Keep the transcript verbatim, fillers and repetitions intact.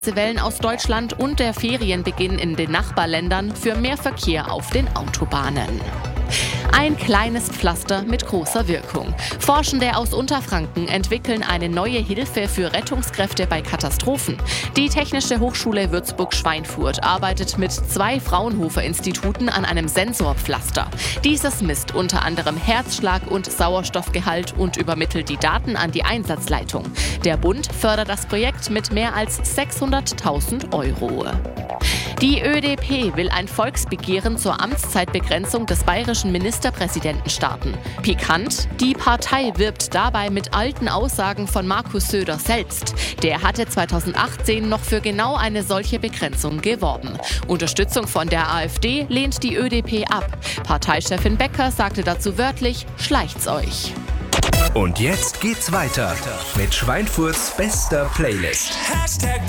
Wellen aus Deutschland und der Ferienbeginn in den Nachbarländern für mehr Verkehr auf den Autobahnen. Ein kleines Pflaster mit großer Wirkung. Forschende aus Unterfranken entwickeln eine neue Hilfe für Rettungskräfte bei Katastrophen. Die Technische Hochschule Würzburg-Schweinfurt arbeitet mit zwei Fraunhofer-Instituten an einem Sensorpflaster. Dieses misst unter anderem Herzschlag und Sauerstoffgehalt und übermittelt die Daten an die Einsatzleitung. Der Bund fördert das Projekt mit mehr als sechshunderttausend Euro. Die Ö D P will ein Volksbegehren zur Amtszeitbegrenzung des bayerischen Ministerpräsidenten starten. Pikant, die Partei wirbt dabei mit alten Aussagen von Markus Söder selbst. Der hatte zweitausendachtzehn noch für genau eine solche Begrenzung geworben. Unterstützung von der AfD lehnt die Ö D P ab. Parteichefin Becker sagte dazu wörtlich: Schleicht's euch. Und jetzt geht's weiter mit Schweinfurts bester Playlist. Hashtag